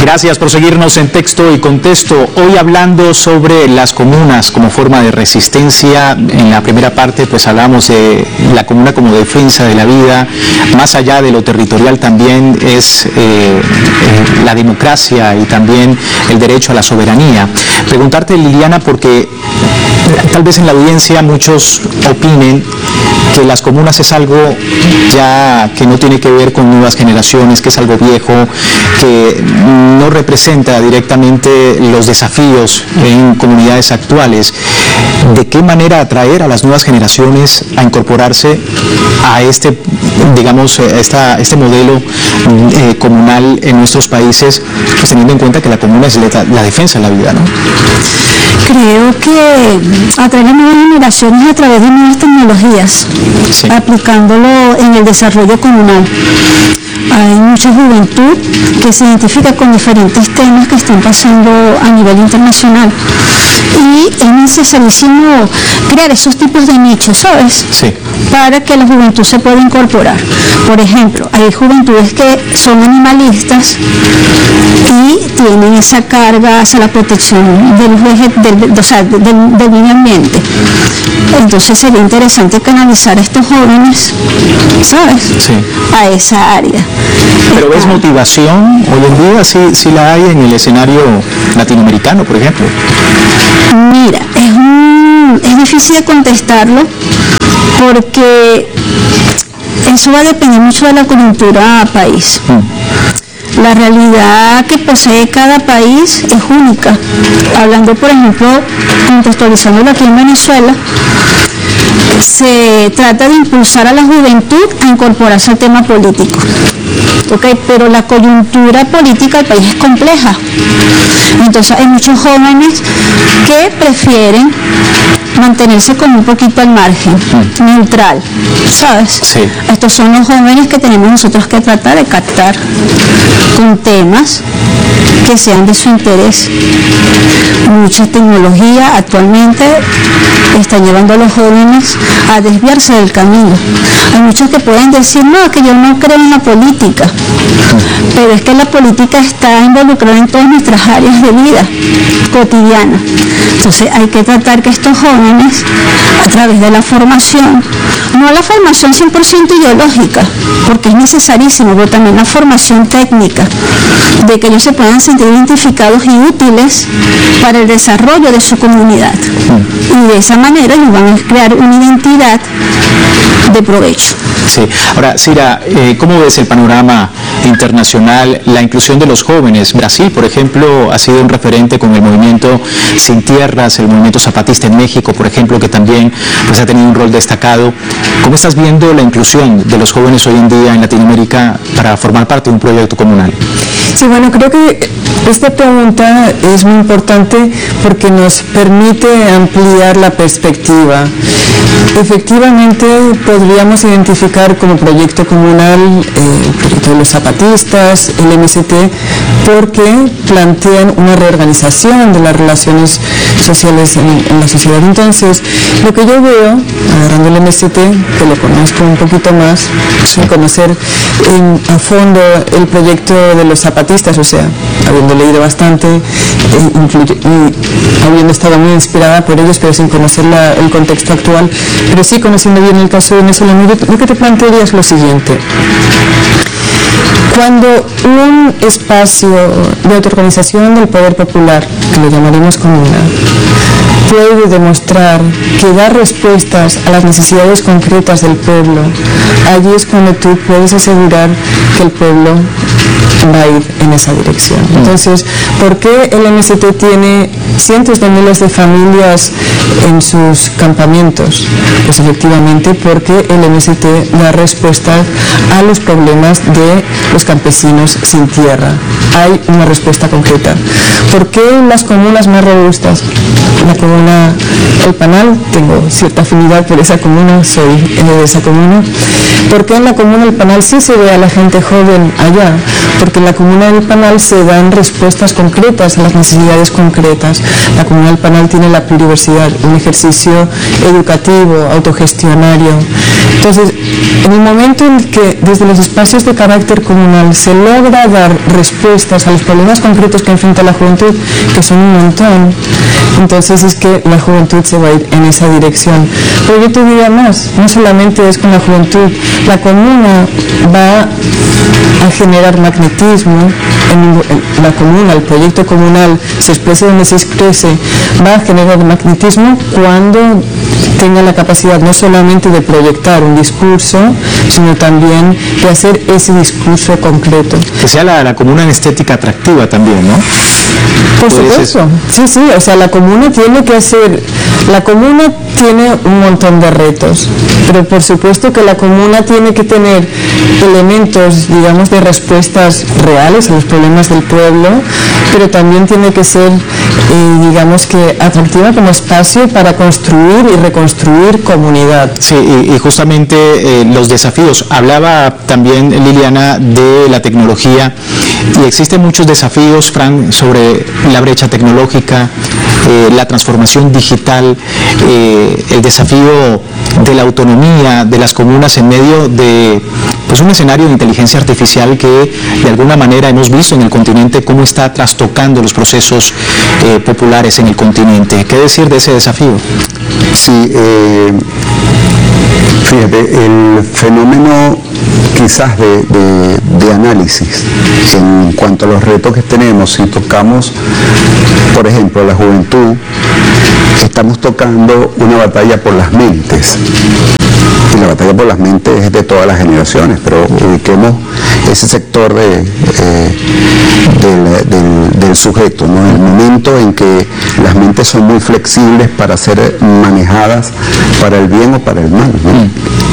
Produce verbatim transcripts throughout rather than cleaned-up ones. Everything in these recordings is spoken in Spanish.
Gracias por seguirnos en Texto y Contexto. Hoy hablando sobre las comunas como forma de resistencia. En la primera parte pues hablamos de la comuna como defensa de la vida. Más allá de lo territorial también es eh, eh, la democracia y también el derecho a la soberanía. Preguntarte, Liliana, porque tal vez en la audiencia muchos opinen que las comunas es algo ya que no tiene que ver con nuevas generaciones, que es algo viejo, que no representa directamente los desafíos en comunidades actuales. ¿De qué manera atraer a las nuevas generaciones a incorporarse a este, digamos, esta, este modelo eh, comunal en nuestros países, pues teniendo en cuenta que la comuna es la, la defensa de la vida, ¿no? Creo que atraer a nuevas generaciones a través de nuevas tecnologías, sí, aplicándolo en el desarrollo comunal. Hay mucha juventud que se identifica con diferentes temas que están pasando a nivel internacional y es necesarísimo crear esos tipos de nichos, ¿sabes? Sí. Para que la juventud se pueda incorporar. Por ejemplo, hay juventudes que son animalistas y tienen esa carga hacia la protección del, del, o sea, del, del medio ambiente. Entonces sería interesante canalizar a estos jóvenes, ¿sabes? Sí. A esa área. Pero ¿ves motivación hoy en día? Sí, sí la hay en el escenario latinoamericano, por ejemplo. Mira, es, un, es difícil de contestarlo porque eso va a depender mucho de la coyuntura país. Mm. La realidad que posee cada país es única. Hablando, por ejemplo, contextualizándolo aquí en Venezuela, se trata de impulsar a la juventud a incorporarse al tema político. Okay, pero la coyuntura política del país es compleja. Entonces hay muchos jóvenes que prefieren mantenerse como un poquito al margen, mm. neutral, ¿sabes? Sí. Estos son los jóvenes que tenemos nosotros que tratar de captar con temas que sean de su interés. Mucha tecnología actualmente está llevando a los jóvenes a desviarse del camino. Hay muchos que pueden decir, no, que yo no creo en la política, pero es que la política está involucrada en todas nuestras áreas de vida cotidiana. Entonces hay que tratar que estos jóvenes, a través de la formación, no la formación cien por ciento ideológica, porque es necesarísimo, pero también la formación técnica, de que ellos se puedan sentir identificados y útiles para el desarrollo de su comunidad. Y de esa manera ellos van a crear una identidad de provecho. Sí. Ahora, Cira, eh, ¿cómo ves el panorama internacional, la inclusión de los jóvenes? Brasil, por ejemplo, ha sido un referente con el movimiento Sin Tierras, el movimiento zapatista en México, por ejemplo, que también pues, ha tenido un rol destacado. ¿Cómo estás viendo la inclusión de los jóvenes hoy en día en Latinoamérica para formar parte de un proyecto comunal? Sí, bueno, creo que esta pregunta es muy importante porque nos permite ampliar la perspectiva. Efectivamente, podríamos identificar como proyecto comunal eh, el proyecto de los zapatistas, el M S T, porque plantean una reorganización de las relaciones sociales en, en la sociedad. Entonces, lo que yo veo, agarrando el M S T, que lo conozco un poquito más, sin conocer en, a fondo el proyecto de los zapatistas, o sea, habiendo leído bastante eh, y habiendo estado muy inspirada por ellos, pero sin conocer la, el contexto actual, pero sí conociendo bien el caso venezolano, lo que te plantearía es lo siguiente. Cuando un espacio de autoorganización del poder popular, que lo llamaremos comuna, puede demostrar que da respuestas a las necesidades concretas del pueblo, allí es cuando tú puedes asegurar que el pueblo va a ir en esa dirección. Entonces, ¿por qué el M S T tiene cientos de miles de familias en sus campamentos? Pues efectivamente porque el M S T da respuesta a los problemas de los campesinos sin tierra. Hay una respuesta concreta. ¿Por qué las comunas más robustas? La comuna El Panal, tengo cierta afinidad por esa comuna, soy de esa comuna. ¿Por qué en la comuna El Panal sí se ve a la gente joven allá? Porque porque en la Comuna del Panal se dan respuestas concretas a las necesidades concretas. La Comuna del Panal tiene la pluriversidad, un ejercicio educativo, autogestionario. Entonces, en el momento en que desde los espacios de carácter comunal se logra dar respuestas a los problemas concretos que enfrenta la juventud, que son un montón, entonces es que la juventud se va a ir en esa dirección. Pero yo te diría más, no solamente es con la juventud, la comuna va a generar magnetismo, en la comuna, el proyecto comunal, se exprese donde se exprese, va a generar magnetismo cuando tenga la capacidad no solamente de proyectar un discurso, sino también de hacer ese discurso concreto. Que sea la, la comuna en estética atractiva también, ¿no? Por supuesto, sí, sí, o sea, la comuna tiene que hacer, la comuna tiene un montón de retos, pero por supuesto que la comuna tiene que tener elementos, digamos, de respuestas reales a los problemas del pueblo, pero también tiene que ser, eh, digamos que atractiva como espacio para construir y reconstruir comunidad. Sí, y, y justamente eh, los desafíos, hablaba también Liliana de la tecnología, y existen muchos desafíos, Fran, sobre la brecha tecnológica, eh, la transformación digital, eh, el desafío de la autonomía de las comunas en medio de pues un escenario de inteligencia artificial que de alguna manera hemos visto en el continente cómo está trastocando los procesos eh, populares en el continente. ¿Qué decir de ese desafío? Sí, eh, fíjate, el fenómeno quizás de, de, de análisis en cuanto a los retos que tenemos, si tocamos, por ejemplo, la juventud, estamos tocando una batalla por las mentes. Y la batalla por las mentes es de todas las generaciones, pero ubiquemos ese sector de, eh, del, del, del sujeto, ¿no? El momento en que las mentes son muy flexibles para ser manejadas para el bien o para el mal, ¿no?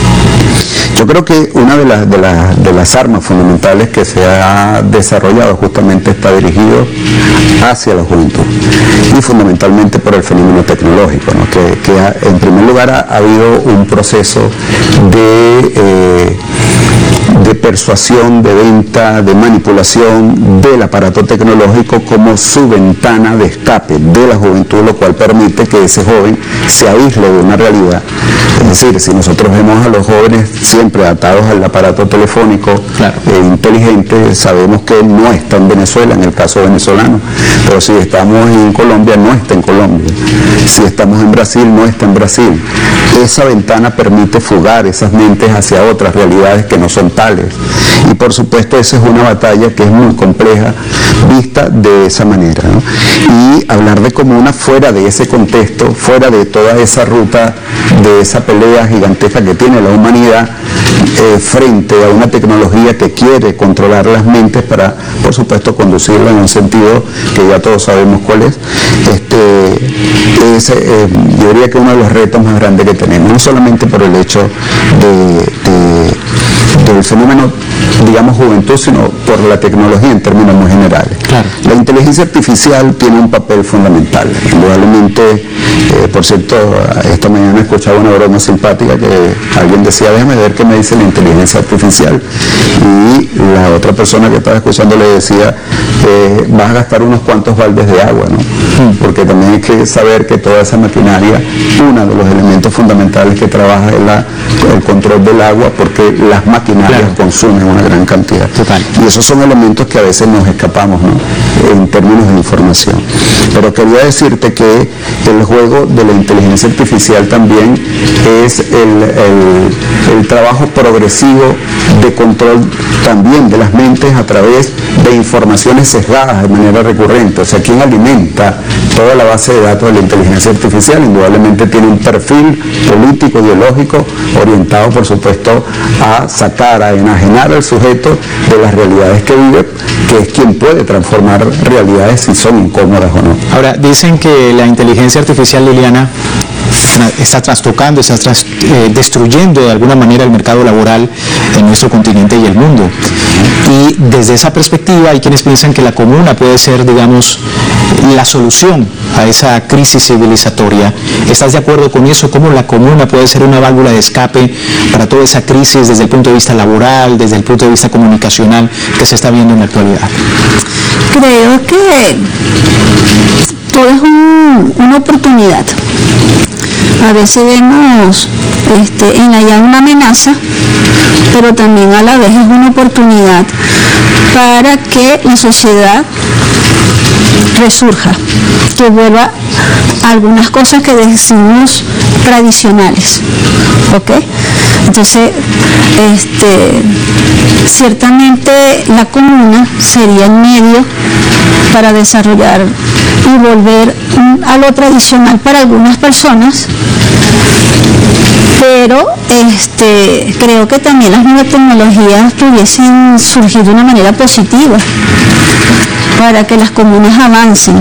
Yo creo que una de las, de, las, de las armas fundamentales que se ha desarrollado justamente está dirigido hacia la juventud y fundamentalmente por el fenómeno tecnológico, ¿no? que, que ha, en primer lugar ha, ha habido un proceso de, eh, de persuasión, de venta, de manipulación del aparato tecnológico como su ventana de escape de la juventud, lo cual permite que ese joven se aísle de una realidad. Es decir, si nosotros vemos a los jóvenes siempre atados al aparato telefónico, claro, eh, inteligente, sabemos que no está en Venezuela, en el caso venezolano, pero si estamos en Colombia, no está en Colombia. Si estamos en Brasil, no está en Brasil. Esa ventana permite fugar esas mentes hacia otras realidades que no son tales. Y por supuesto, esa es una batalla que es muy compleja, vista de esa manera, ¿no? Y hablar de comuna fuera de ese contexto, fuera de toda esa ruta, de esa pelea gigantesca que tiene la humanidad eh, frente a una tecnología que quiere controlar las mentes para, por supuesto, conducirla en un sentido que ya todos sabemos cuál es. Este, es eh, yo diría que uno de los retos más grandes que tenemos, no solamente por el hecho de, de, del fenómeno, digamos, juventud, sino por la tecnología en términos muy generales. Claro. La inteligencia artificial tiene un papel fundamental. Indudablemente, eh, por cierto, esta mañana escuchaba una broma simpática que alguien decía, déjame ver qué me dice la inteligencia artificial. Y la otra persona que estaba escuchando le decía, eh, vas a gastar unos cuantos baldes de agua, ¿no? Porque también hay que saber que toda esa maquinaria, uno de los elementos fundamentales que trabaja es la, el control del agua, porque las maquinarias claro. consumen una gran cantidad. Total. Y esos son elementos que a veces nos escapamos, ¿no? En términos de información. Pero quería decirte que el juego de la inteligencia artificial también es el, el, el trabajo progresivo de control también de las mentes a través de informaciones sesgadas de manera recurrente. O sea, ¿quién alimenta toda la base de datos de la inteligencia artificial? Indudablemente tiene un perfil político, ideológico, orientado, por supuesto, a sacar, a enajenar al sujeto de las realidades que vive, que es quien puede transformar realidades si son incómodas o no. Ahora, dicen que la inteligencia artificial, Liliana, está trastocando, está tras, eh, destruyendo de alguna manera el mercado laboral en nuestro continente y el mundo. Y desde esa perspectiva hay quienes piensan que la comuna puede ser, digamos, la solución a esa crisis civilizatoria. ¿Estás de acuerdo con eso? ¿Cómo la comuna puede ser una válvula de escape para toda esa crisis desde el punto de vista laboral, desde el punto de vista comunicacional que se está viendo en la actualidad? Creo que todo es un, una oportunidad. A veces vemos este, en allá una amenaza, pero también a la vez es una oportunidad para que la sociedad resurja, que vuelva a algunas cosas que decimos tradicionales, ¿ok? Entonces, este, ciertamente la comuna sería el medio para desarrollar y volver a lo tradicional para algunas personas, pero este, creo que también las nuevas tecnologías pudiesen surgir de una manera positiva para que las comunas avancen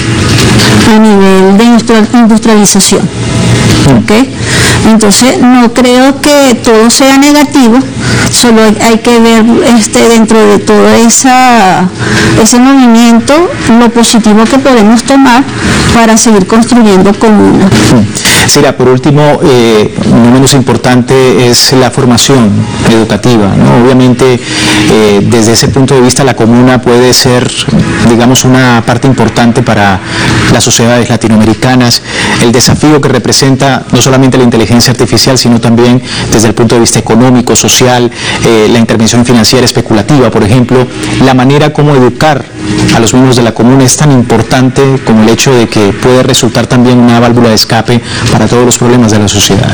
a nivel de industrialización. ¿Okay? Entonces no creo que todo sea negativo, solo hay que ver este, dentro de todo esa, ese movimiento lo positivo que podemos tomar para seguir construyendo comunas. Sira, por último, eh, no menos importante es la formación educativa, ¿no? Obviamente, eh, desde ese punto de vista, la comuna puede ser, digamos, una parte importante para las sociedades latinoamericanas. El desafío que representa no solamente la inteligencia artificial, sino también desde el punto de vista económico, social, eh, la intervención financiera especulativa, por ejemplo, la manera como educar a los miembros de la comuna es tan importante como el hecho de que puede resultar también una válvula de escape para todos los problemas de la sociedad.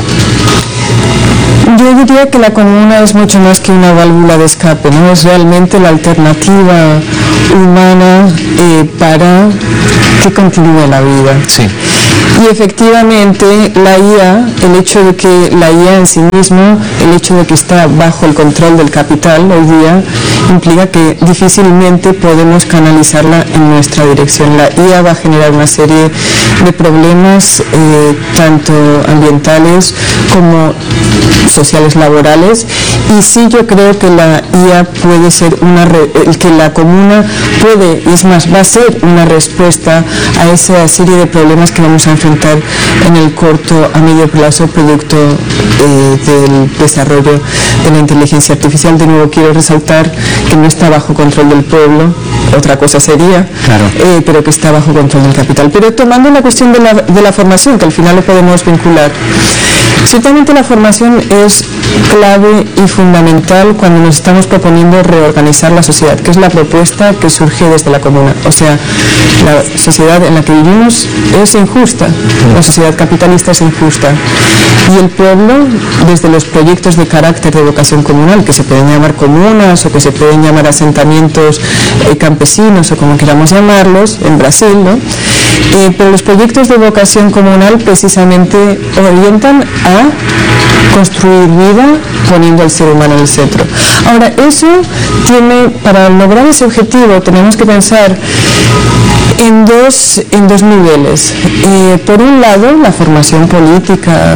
Yo diría que la comuna es mucho más que una válvula de escape, ¿no? Es realmente la alternativa humana eh, para que continúe la vida. Sí. Y efectivamente la I A, el hecho de que la I A en sí mismo, el hecho de que está bajo el control del capital hoy día, implica que difícilmente podemos canalizarla en nuestra dirección. La I A va a generar una serie de problemas, eh, tanto ambientales como sociales, laborales, y sí yo creo que la I A puede ser una, re, que la comuna puede, y es más, va a ser una respuesta a esa serie de problemas que vamos a enfrentar en el corto a medio plazo producto eh, del desarrollo de la inteligencia artificial. De nuevo quiero resaltar que no está bajo control del pueblo, otra cosa sería, claro. eh, pero que está bajo control del capital. Pero tomando la cuestión de la, de la formación, que al final lo podemos vincular, ciertamente la formación es clave y fundamental cuando nos estamos proponiendo reorganizar la sociedad, que es la propuesta que surge desde la comuna. O sea, la sociedad en la que vivimos es injusta, la sociedad capitalista es injusta, y el pueblo, desde los proyectos de carácter de vocación comunal, que se pueden llamar comunas o que se pueden llamar asentamientos eh, campesinos o como queramos llamarlos, en Brasil, ¿no? Eh, pero los proyectos de vocación comunal precisamente orientan a construir vida poniendo al ser humano en el centro. Ahora, eso tiene, para lograr ese objetivo tenemos que pensar en dos, en dos niveles. Eh, por un lado, la formación política,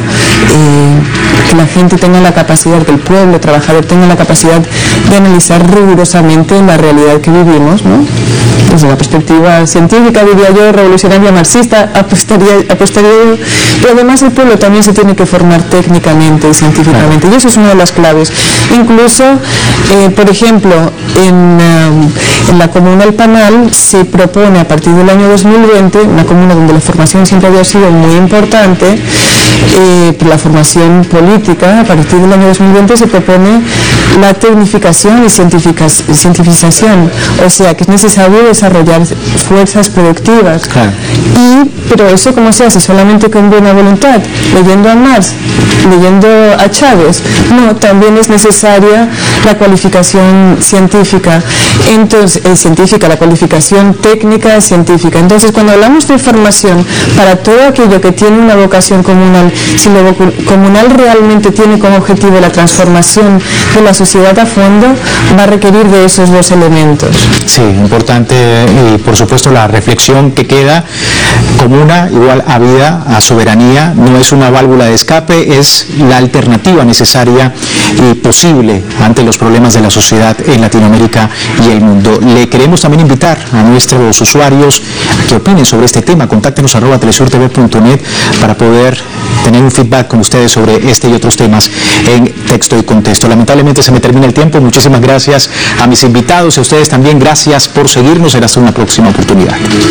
eh, que la gente tenga la capacidad, que el pueblo trabajador tenga la capacidad de analizar rigurosamente la realidad que vivimos, ¿no? Desde la perspectiva científica, diría yo, revolucionaria, marxista, apostaría, apostaría yo, pero además el pueblo también se tiene que formar técnicamente y científicamente, y eso es una de las claves. Incluso, eh, por ejemplo, en, um, en la comuna El Panal se propone a partir del año dos mil veinte, una comuna donde la formación siempre había sido muy importante, eh, la formación política, a partir del año dos mil veinte se propone la tecnificación y cientificación, o sea que es necesario desarrollar fuerzas productivas. Claro. Y, pero eso ¿cómo se hace? Solamente con buena voluntad, leyendo a Marx, leyendo a Chávez. No, también es necesaria la cualificación científica, entonces, eh, científica, la cualificación técnica científica. Entonces, cuando hablamos de formación para todo aquello que tiene una vocación comunal, si lo comunal realmente tiene como objetivo la transformación de la sociedad a fondo, va a requerir de esos dos elementos. Sí, importante y por supuesto la reflexión que queda: comuna igual a vida, a soberanía, no es una válvula de escape, es la alternativa necesaria y posible ante los problemas de la sociedad en Latinoamérica y el mundo. Le queremos también invitar a nuestros usuarios a que opinen sobre este tema. Contáctenos arroba telesur t v punto net para poder tener un feedback con ustedes sobre este y otros temas en Texto y Contexto. Lamentablemente se me termina el tiempo. Muchísimas gracias a mis invitados y a ustedes también. Gracias por seguirnos. Será hasta una próxima oportunidad.